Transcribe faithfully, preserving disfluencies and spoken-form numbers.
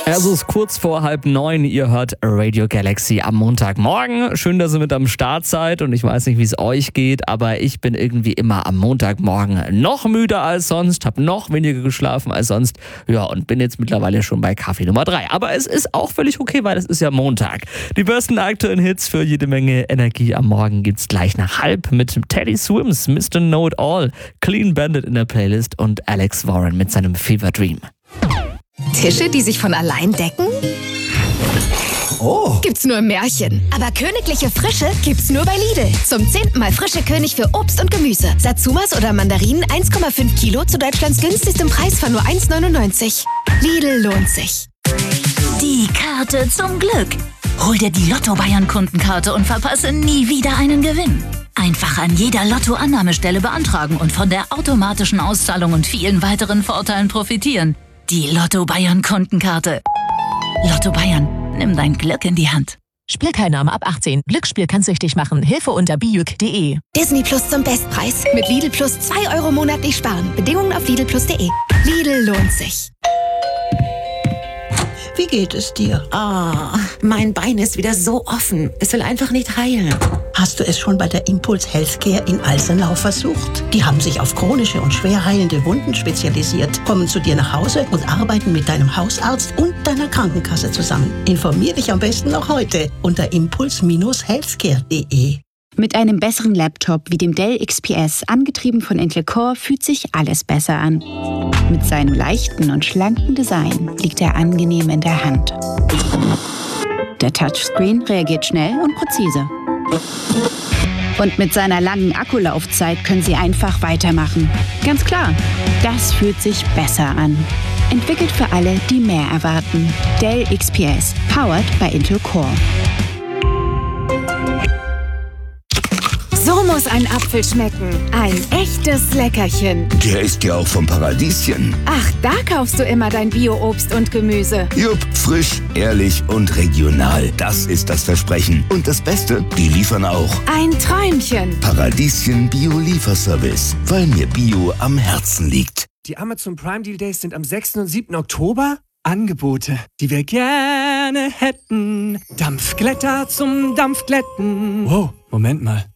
Es ist kurz vor halb neun, ihr hört Radio Galaxy am Montagmorgen. Schön, dass ihr mit am Start seid und ich weiß nicht, wie es euch geht, aber ich bin irgendwie immer am Montagmorgen noch müder als sonst, habe noch weniger geschlafen als sonst, ja, und bin jetzt mittlerweile schon bei Kaffee Nummer drei. Aber es ist auch völlig okay, weil es ist ja Montag. Die besten aktuellen Hits für jede Menge Energie am Morgen gibt's gleich nach halb mit Teddy Swims, Mister Know It All, Clean Bandit in der Playlist und Alex Warren mit seinem Fever Dream. Tische, die sich von allein decken? Oh. Gibt's nur im Märchen. Aber königliche Frische gibt's nur bei Lidl. Zum zehnten Mal frische König für Obst und Gemüse. Satsumas oder Mandarinen eins Komma fünf Kilo zu Deutschlands günstigstem Preis von nur eins neunundneunzig. Lidl lohnt sich. Die Karte zum Glück. Hol dir die Lotto Bayern Kundenkarte und verpasse nie wieder einen Gewinn. Einfach an jeder Lotto-Annahmestelle beantragen und von der automatischen Auszahlung und vielen weiteren Vorteilen profitieren. Die Lotto Bayern Kundenkarte. Lotto Bayern, nimm dein Glück in die Hand. Spielteilnahme ab achtzehn. Glücksspiel kann süchtig machen. Hilfe unter bijuk punkt de. Disney Plus zum Bestpreis. Mit Lidl Plus zwei Euro monatlich sparen. Bedingungen auf lidl plus punkt de. Lidl lohnt sich. Wie geht es dir? Ah, mein Bein ist wieder so offen. Es will einfach nicht heilen. Hast du es schon bei der Impuls Healthcare in Alsenau versucht? Die haben sich auf chronische und schwer heilende Wunden spezialisiert, kommen zu dir nach Hause und arbeiten mit deinem Hausarzt und deiner Krankenkasse zusammen. Informier dich am besten noch heute unter impuls Bindestrich healthcare punkt de. Mit einem besseren Laptop wie dem Dell X P S, angetrieben von Intel Core, fühlt sich alles besser an. Mit seinem leichten und schlanken Design liegt er angenehm in der Hand. Der Touchscreen reagiert schnell und präzise. Und mit seiner langen Akkulaufzeit können Sie einfach weitermachen. Ganz klar, das fühlt sich besser an. Entwickelt für alle, die mehr erwarten. Dell X P S, powered by Intel Core. So muss ein Apfel schmecken. Ein echtes Leckerchen. Der ist ja auch vom Paradieschen. Ach, da kaufst du immer dein Bio-Obst und Gemüse. Jupp, frisch, ehrlich und regional. Das ist das Versprechen. Und das Beste, die liefern auch. Ein Träumchen. Paradieschen Bio-Lieferservice, weil mir Bio am Herzen liegt. Die Amazon Prime Deal Days sind am sechsten und siebten Oktober. Angebote, die wir gerne hätten. Dampfglätter zum Dampfglätten. Wow, Moment mal.